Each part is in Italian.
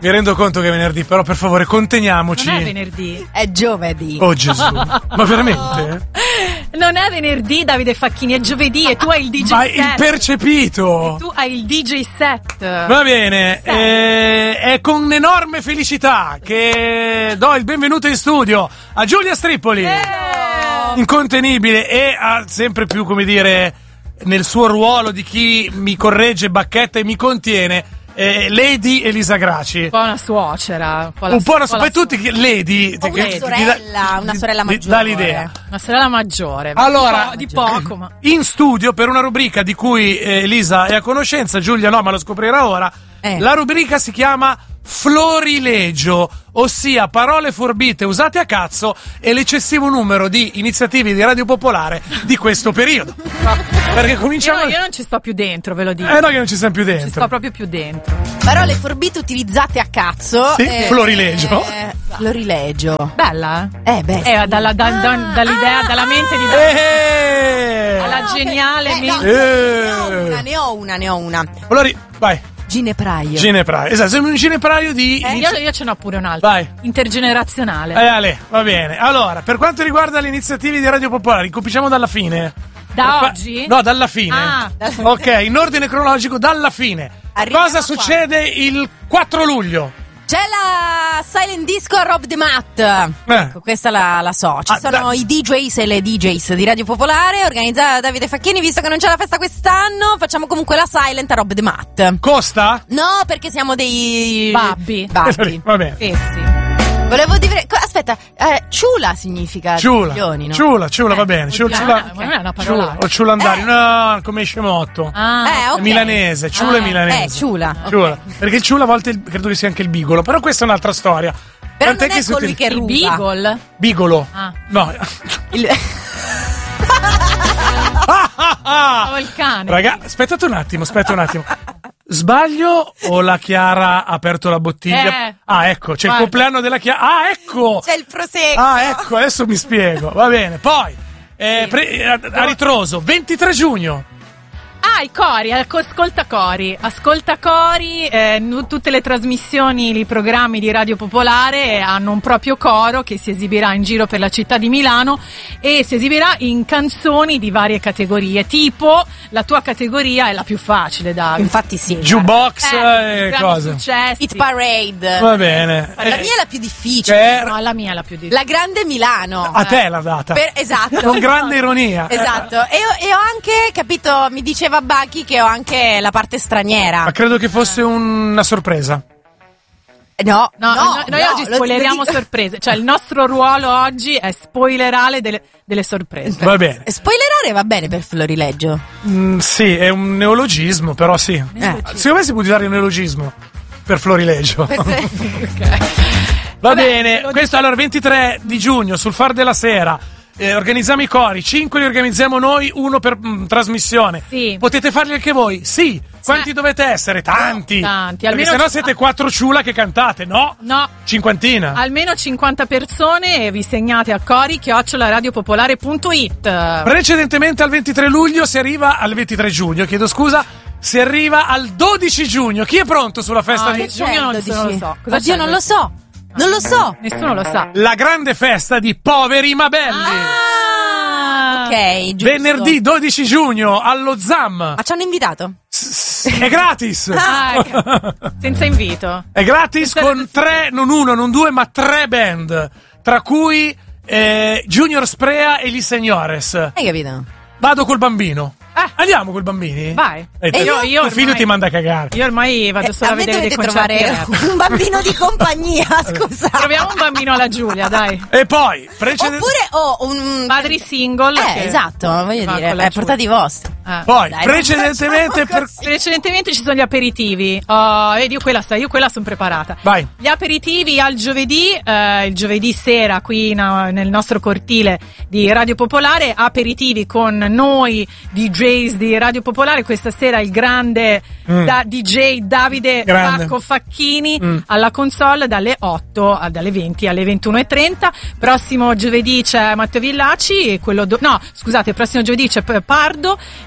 Mi rendo conto che è venerdì, però per favore conteniamoci. Non è venerdì. È giovedì. Oh Gesù. Ma veramente? Non è venerdì, Davide Facchini, è giovedì e tu hai il DJ Ma set. il percepito. Tu hai il DJ set. Va bene, è con enorme felicità che do il benvenuto in studio a Giulia Strippoli, incontenibile e sempre più, come dire, nel suo ruolo di chi mi corregge, bacchetta e mi contiene, Lady Elisa Graci. Un po' una suocera. Poi tutti Lady. Una sorella maggiore. Dà l'idea. Una sorella maggiore. Allora, di poco, ma. In studio per una rubrica di cui Elisa è a conoscenza, Giulia no, ma lo scoprirà ora. La rubrica si chiama Florilegio, ossia parole forbite usate a cazzo e l'eccessivo numero di iniziative di Radio Popolare di questo periodo. Perché cominciamo. Io non ci sto più dentro, ve lo dico. No, che non ci siamo più dentro. Ci sto proprio più dentro. Parole forbite utilizzate a cazzo. Sì, florilegio. Florilegio. Bella? Beh. Dall'idea, dalla mente di alla geniale mente. Ne ho una. Vai. Ginepraio. Esatto, sei un ginepraio di. Io ce n'ho pure un altro. Vai. Intergenerazionale. Ale, va bene. Allora, per quanto riguarda le iniziative di Radio Popolare, cominciamo dalla fine. Oggi? No, dalla fine. Ok, in ordine cronologico, dalla fine. Cosa succede il 4 luglio? C'è la Silent Disco a Rob the Mat. Ecco, questa la so. Ci sono i DJs e le DJs di Radio Popolare, organizzata da Davide Facchini. Visto che non c'è la festa quest'anno, facciamo comunque la Silent a Rob the Mat. Costa? No, perché siamo dei babbi. Va bene. Fessi. Volevo dire, aspetta, ciula significa milioni, no? Ciula, va bene. Ciula, non è una parola. o ciulandari, no, come scemotto. Ok. È milanese, ciula è milanese. Ciula. Okay. Perché il ciula a volte credo che sia anche il bigolo, però questa è un'altra storia. Però non è colui che ruba. Il beagle? Bigolo. No. Il cane. Raga, aspettate un attimo. Sbaglio o la Chiara ha aperto la bottiglia? Ecco, c'è il compleanno della Chiara. Ecco! C'è il prosecco. Ecco, adesso mi spiego. Va bene, poi a ritroso, 23 giugno. I cori, ascolta cori, tutte le trasmissioni, i programmi di Radio Popolare hanno un proprio coro che si esibirà in giro per la città di Milano e si esibirà in canzoni di varie categorie, tipo la tua categoria è la più facile, Davide. Infatti sì. Jukebox e cose. Successi. Hit Parade. Va bene. La mia è la più difficile. No, la mia è la più difficile. La Grande Milano. A te l'ha data. Esatto. Con grande ironia. Esatto. E ho anche, capito, mi diceva Bacchi che ho anche la parte straniera. Ma credo che fosse una sorpresa. No, noi oggi spoileriamo sorprese. Cioè, il nostro ruolo oggi è spoilerare delle sorprese. Va bene. Spoilerare va bene per Florilegio. Sì, è un neologismo, però sì. Secondo me si può usare un neologismo per Florilegio. Va bene. Questo allora 23 di giugno sul Far della Sera. Organizziamo i cori, 5 li organizziamo noi, 1 per trasmissione. Sì. Potete farli anche voi? Sì. Quanti dovete essere? Tanti. Perché sennò siete 4 ciula che cantate, no? No. Cinquantina. Almeno 50 persone e vi segnate a cori@radiopopolare.it. Precedentemente al 23 luglio si arriva al 23 giugno, chiedo scusa. Si arriva al 12 giugno. Chi è pronto sulla festa di giugno? Non lo so. Oddio, non lo so. Non lo so. Nessuno lo sa. La grande festa di Poveri ma Belli. Ok, giusto. Venerdì 12 giugno allo ZAM. Ma ci hanno invitato? È gratis. Senza invito. È gratis con 3, non 1, non 2, ma 3 band. Tra cui Junior Sprea e Gli Señores. Hai capito? Vado col bambino. Andiamo col bambini? Vai. Io tuo figlio ti manda a cagare. Io ormai vado solo a vedere dei concerti. Trovare un bambino di compagnia, scusa. Troviamo un bambino alla Giulia, dai. E poi oppure un padri single. Esatto, voglio dire, portate i vostri. Poi dai, precedentemente ci sono gli aperitivi. Vedi, io quella sono preparata. Vai. Gli aperitivi al giovedì, il giovedì sera qui nel nostro cortile di Radio Popolare, aperitivi con noi DJs di Radio Popolare. Questa sera il grande DJ Davide Facchini alla console dalle 8 dalle 20 alle 21:30. Prossimo giovedì c'è Matteo Villaci, il prossimo giovedì c'è Pardo,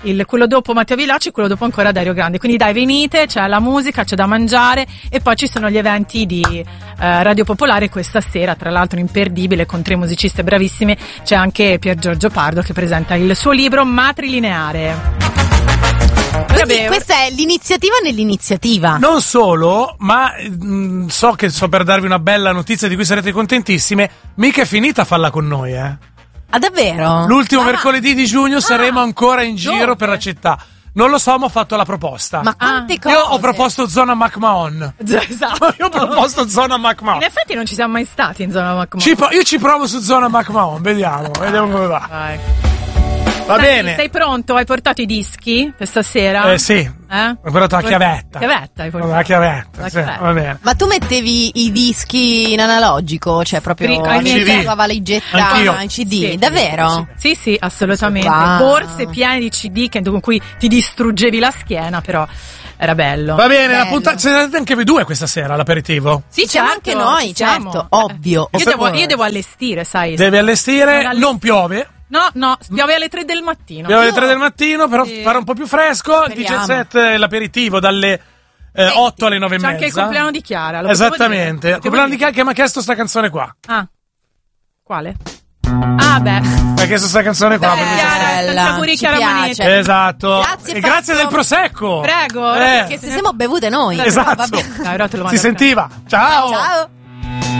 quello dopo Matteo Villacci, quello dopo ancora Dario Grande. Quindi dai, venite, c'è la musica, c'è da mangiare e poi ci sono gli eventi di Radio Popolare questa sera, tra l'altro imperdibile, con 3 musiciste bravissime. C'è anche Pier Giorgio Pardo che presenta il suo libro Matrilineare. Quindi questa è l'iniziativa nell'iniziativa. Non solo, ma so per darvi una bella notizia di cui sarete contentissime. Mica è finita Falla con noi, Ah, davvero? L'ultimo mercoledì di giugno saremo ancora in giro per la città. Non lo so, ma ho fatto la proposta. Ma quante cose? Io ho proposto zona McMahon. Esatto. Io ho proposto zona McMahon. In effetti non ci siamo mai stati in zona McMahon. Io ci provo su zona McMahon, vediamo come va. Vai. Va bene. Sei pronto? Hai portato i dischi per stasera? Sì. Ho portato la chiavetta. Chiavetta hai portato? La chiavetta, sì, va bene. Ma tu mettevi i dischi in analogico? Cioè proprio CD. La valigetta in CD? Sì, davvero? Sì, assolutamente. Wow. Borse piene di CD con cui ti distruggevi la schiena, però era bello. Va bene, Bello. la puntata. Siete anche voi 2 questa sera all'aperitivo? Sì, siamo anche noi, certo, ovvio. Io devo allestire, sai. Devi allestire, non piove. No, piove alle 3 del mattino. Piove alle 3 del mattino, però farà un po' più fresco. Speriamo. 17 l'aperitivo dalle 8 alle 9 e mezza. C'è anche il compleanno di Chiara. Esattamente. Il compleanno di Chiara che mi ha chiesto sta canzone qua. Ah, quale? Ah, beh. Mi ha chiesto sta canzone qua. Beh, Chiara, tanti auguri, ci Chiara piace. Manetti. Esatto. Grazie, e grazie Fabio. del prosecco. Prego. Perché se siamo bevute noi. Esatto. Dai, ora te lo mando Si a casa. sentiva. Ciao. Ciao.